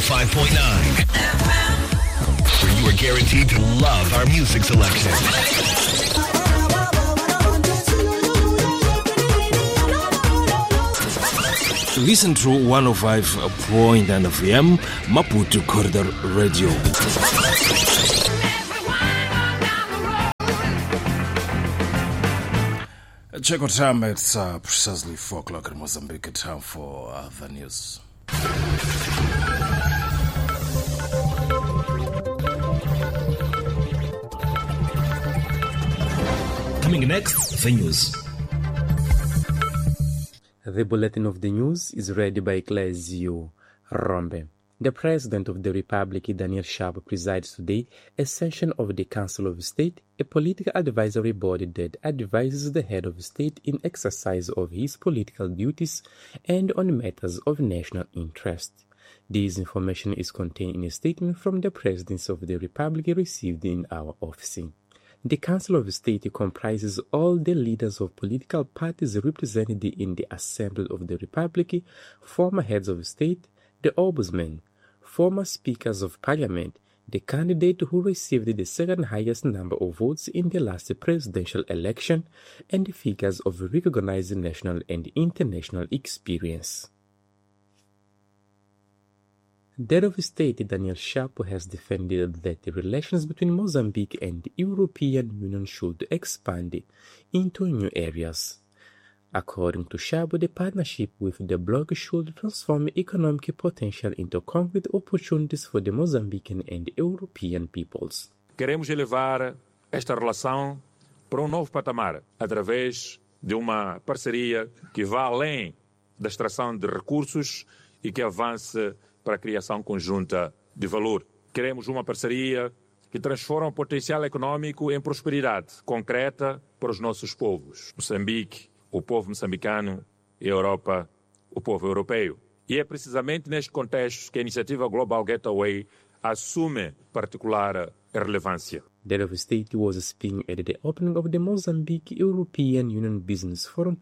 105.9, where you are guaranteed to love our music selection. Listen to 105.9 FM Maputo Corridor Radio. Check our time, it's precisely 4 o'clock in Mozambique. Time for the news. Coming next, the news. The bulletin of the news is read by Clesio Rombe. The President of the Republic, Daniel Sharp, presides today a session of the Council of State, a political advisory body that advises the head of state in exercise of his political duties and on matters of national interest. This information is contained in a statement from the Presidency of the Republic received in our office. The Council of State comprises all the leaders of political parties represented in the Assembly of the Republic, former heads of state, the Ombudsman, former speakers of parliament, the candidate who received the second highest number of votes in the last presidential election, and the figures of recognized national and international experience. The head of state, Daniel Sharp, has defended that the relations between Mozambique and the European Union should expand into new areas. According to Sharp, the partnership with the bloc should transform economic potential into concrete opportunities for the Mozambican and European peoples. Queremos elevar esta relação para novo patamar através de uma parceria que vá além da extração de recursos e que avance para a criação conjunta de valor. Queremos uma parceria que transforma o potencial econômico em prosperidade concreta para os nossos povos. Moçambique, o povo moçambicano, e a Europa, o povo europeu. E é precisamente neste contexto que a iniciativa Global Gateway assume particular relevância. The head of state was speaking at the opening of the Mozambique European Union Business Forum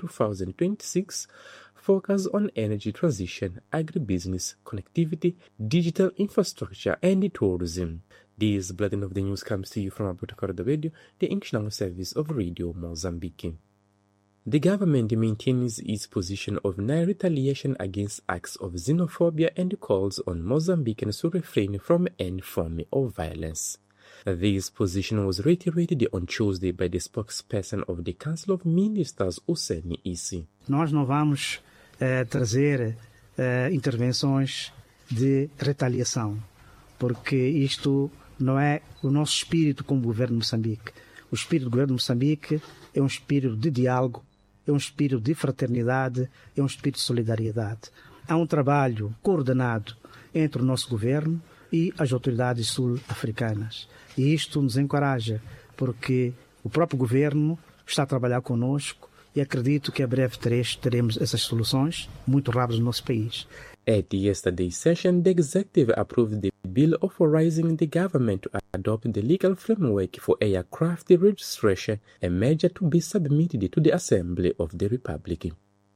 2026, focused on energy transition, agribusiness, connectivity, digital infrastructure, and tourism. This bulletin of the news comes to you from Maputo Corridor Radio, the English language service of Radio Mozambique. The government maintains its position of non-retaliation against acts of xenophobia and calls on Mozambicans to refrain from any form of violence. This position was reiterated on Tuesday by the spokesperson of the Council of Ministers, Hussein Isi. Nós não vamos trazer intervenções de retaliação, porque isto não é o nosso espírito como governo de Moçambique. O espírito do governo de Moçambique é um espírito de diálogo, é um espírito de fraternidade, é um espírito de solidariedade. Há um trabalho coordenado entre o nosso governo e as autoridades sul-africanas. E isto nos encoraja, porque o próprio governo está a trabalhar conosco e acredito que a breve teremos essas soluções muito rápidas no nosso país. At yesterday's session, the executive approved the bill authorizing the government to adopt the legal framework for aircraft registration, a measure to be submitted to the Assembly of the Republic.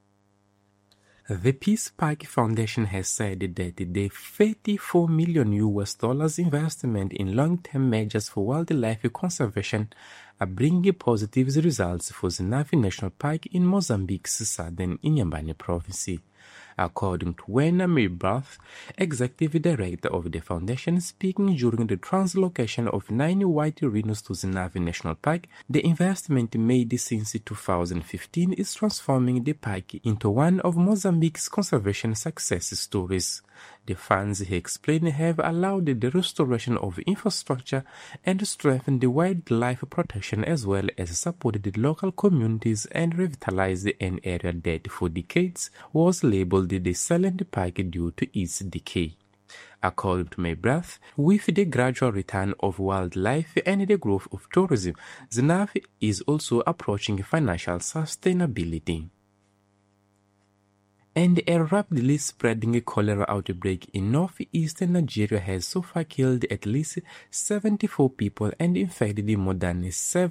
The Peace Park Foundation has said that the $34 million investment in long-term measures for wildlife conservation are bringing positive results for Zinave National Park in Mozambique's southern Inhambane province. According to Wena Mirbath, executive director of the foundation, speaking during the translocation of 9 white rhinos to Zinave National Park, the investment made since 2015 is transforming the park into one of Mozambique's conservation success stories. The funds, he explained, have allowed the restoration of infrastructure and strengthened the wildlife protection as well as supported the local communities and revitalized an area that for decades was labeled the silent park due to its decay. According to Maybrath, with the gradual return of wildlife and the growth of tourism, Zinave is also approaching financial sustainability. And a rapidly spreading cholera outbreak in northeastern Nigeria has so far killed at least 74 people and infected more than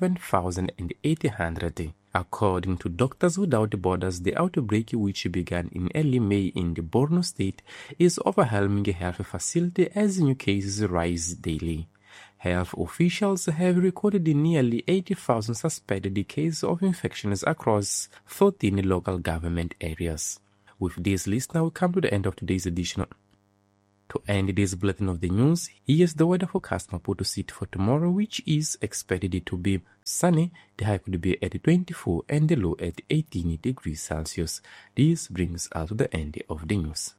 7,800. According to Doctors Without Borders, the outbreak, which began in early May in the Borno state, is overwhelming health facilities as new cases rise daily. Health officials have recorded nearly 80,000 suspected cases of infections across 13 local government areas. With this list, now we come to the end of today's edition. To end this bulletin of the news, here's the weather forecast Maputo City for tomorrow, which is expected to be sunny. The high could be at 24 and the low at 18 degrees Celsius. This brings us to the end of the news.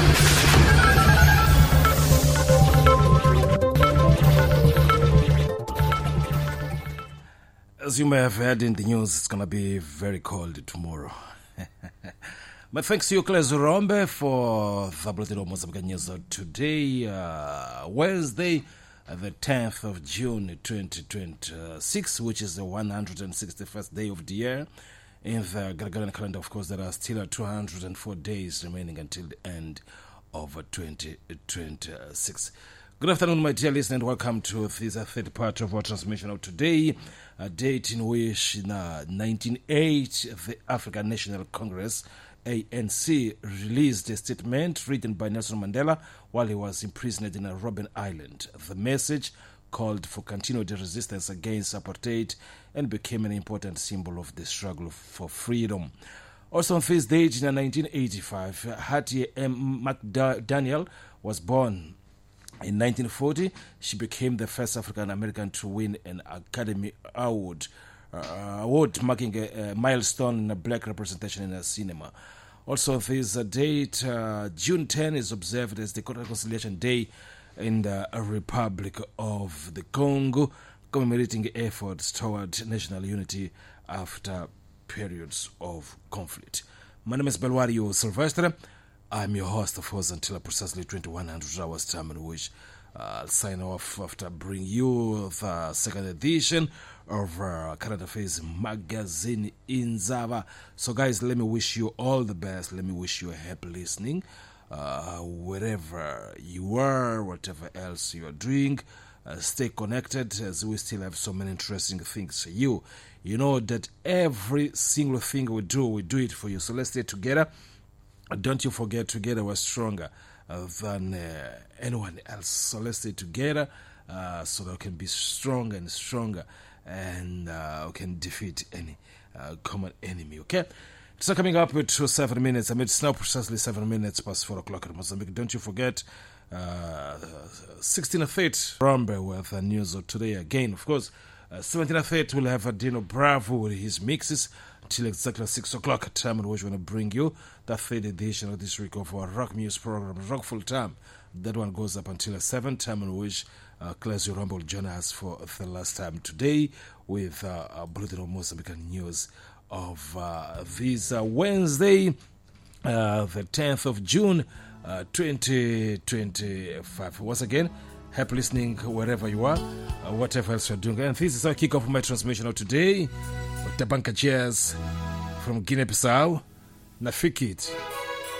As you may have heard in the news, it's going to be very cold tomorrow. But thanks to you, Claire Zurombe, for the Bulletin of Mozambique News today, Wednesday, the 10th of June 2026, which is the 161st day of the year. In the Gregorian calendar, of course, there are still 204 days remaining until the end of 2026. Good afternoon, my dear listener, and welcome to this third part of our transmission of today, a date in which in 1908, the African National Congress, ANC, released a statement written by Nelson Mandela while he was imprisoned in Robben Island. The message called for continued resistance against apartheid and became an important symbol of the struggle for freedom. Also on this date in 1985, Hattie M. McDaniel was born. In 1940, she became the first African-American to win an Academy Award, marking a milestone in black representation in cinema. Also, this date, June 10, is observed as the Reconciliation Day in the Republic of the Congo, commemorating efforts toward national unity after periods of conflict. My name is Belwario Silvestre. I'm your host, of course, until precisely 2100 hours time, in which I'll sign off after bringing you the second edition of Current Affairs magazine in Zava. So, guys, let me wish you all the best. Let me wish you a happy listening, wherever you are, whatever else you are doing. Stay connected, as we still have so many interesting things for you. You know that every single thing we do it for you. So let's stay together. Don't you forget, together we're stronger than anyone else. So let's stay together so that we can be stronger and stronger, and we can defeat any common enemy, okay? So coming up with 7 minutes. It's now precisely 7 minutes past 4 o'clock in Mozambique. Don't you forget, 16th Rombe with the news of today again. Of course, 17th we'll have Dino Bravo with his mixes till exactly 6 o'clock, at time in which we're going to bring you the third edition of this week of our rock music program, Rock Full Time. That one goes up until 7, time in which Claire Zurombe will join us for the last time today with a Bulletin of Mozambique News of this Wednesday, the 10th of June, 2025. Once again, happy listening wherever you are, whatever else you're doing. And this is our kickoff of my transmission of today. Tabanka Jazz from Guinea-Bissau. Nafikit.